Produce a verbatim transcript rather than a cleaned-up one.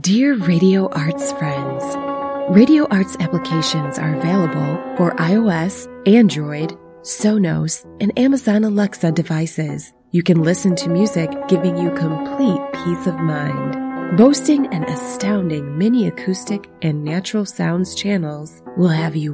Dear Radio Arts friends, Radio Arts applications are available for iOS, Android, Sonos, and Amazon Alexa devices. You can listen to music giving you complete peace of mind. Boasting an astounding mini acoustic and natural sounds channels will have you